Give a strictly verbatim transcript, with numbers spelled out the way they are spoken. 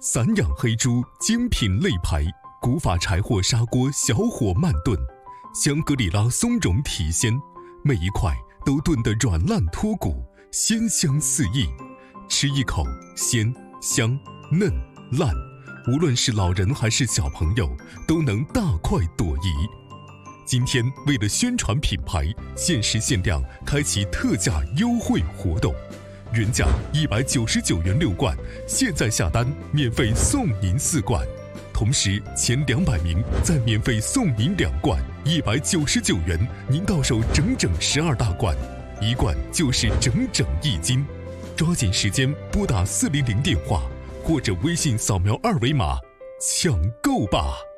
散养黑猪精品肋排，古法柴火砂锅小火慢炖，香格里拉松茸体鲜，每一块都炖得软烂脱骨，鲜香四溢。吃一口，鲜香嫩烂，无论是老人还是小朋友，都能大快朵颐。今天为了宣传品牌，限时限量开启特价优惠活动，原价一百九十九元六罐，现在下单免费送您四罐，同时前两百名再免费送您两罐，一百九十九元您到手整整十二大罐，一罐就是整整一斤。抓紧时间拨打四零零电话，或者微信扫描二维码抢购吧。